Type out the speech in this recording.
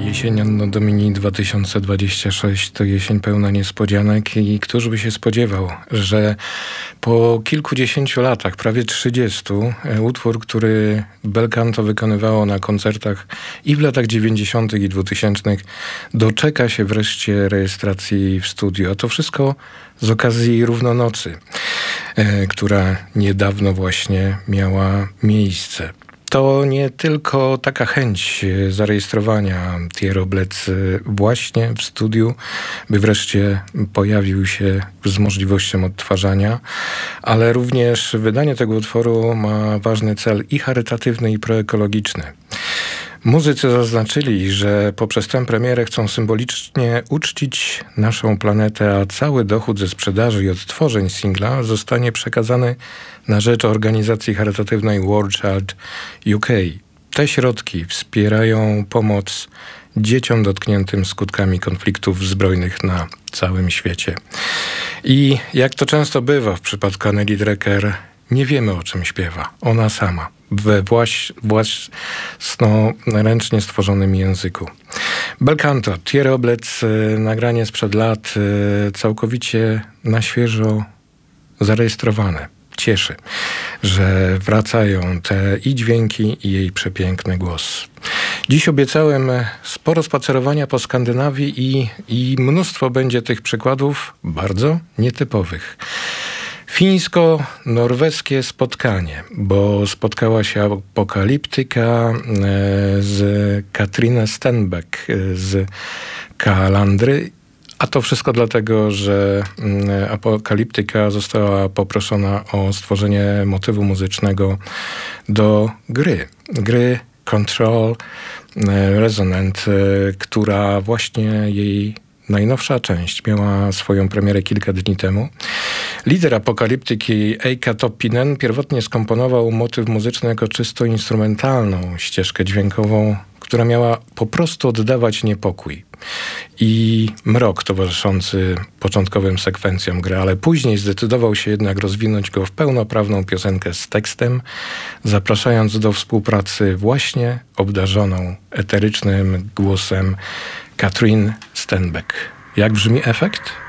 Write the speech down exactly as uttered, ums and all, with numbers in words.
Jesień Anno Domini dwa tysiące dwudziesty szósty to jesień pełna niespodzianek i któż by się spodziewał, że po kilkudziesięciu latach, prawie trzydziestu, utwór, który Bel Canto wykonywało na koncertach i w latach dziewięćdziesiątych i dwutysięcznych, doczeka się wreszcie rejestracji w studiu. A to wszystko z okazji Równonocy, e, która niedawno właśnie miała miejsce. To nie tylko taka chęć zarejestrowania Thierry Oblec właśnie w studiu, by wreszcie pojawił się z możliwością odtwarzania, ale również wydanie tego utworu ma ważny cel i charytatywny, i proekologiczny. Muzycy zaznaczyli, że poprzez tę premierę chcą symbolicznie uczcić naszą planetę, a cały dochód ze sprzedaży i odtworzeń singla zostanie przekazany na rzecz organizacji charytatywnej War Child U K. Te środki wspierają pomoc dzieciom dotkniętym skutkami konfliktów zbrojnych na całym świecie. I jak to często bywa w przypadku Anneli Drecker, nie wiemy, o czym śpiewa. Ona sama. We właś, własnoręcznie stworzonym języku. Bel Canto, Thierry Oblec, nagranie sprzed lat, całkowicie na świeżo zarejestrowane. Cieszy, że wracają te i dźwięki, i jej przepiękny głos. Dziś obiecałem sporo spacerowania po Skandynawii i, i mnóstwo będzie tych przykładów bardzo nietypowych. Fińsko-norweskie spotkanie, bo spotkała się Apokaliptyka z Katrine Stenbeck z Kalandry. A to wszystko dlatego, że Apokaliptyka została poproszona o stworzenie motywu muzycznego do gry. Gry Control Resonant, która właśnie jej najnowsza część miała swoją premierę kilka dni temu. Lider Apokaliptyki Eika Toppinen pierwotnie skomponował motyw muzyczny jako czysto instrumentalną ścieżkę dźwiękową, która miała po prostu oddawać niepokój i mrok towarzyszący początkowym sekwencjom gry, ale później zdecydował się jednak rozwinąć go w pełnoprawną piosenkę z tekstem, zapraszając do współpracy właśnie obdarzoną eterycznym głosem Katrine Stenbeck. Jak brzmi efekt?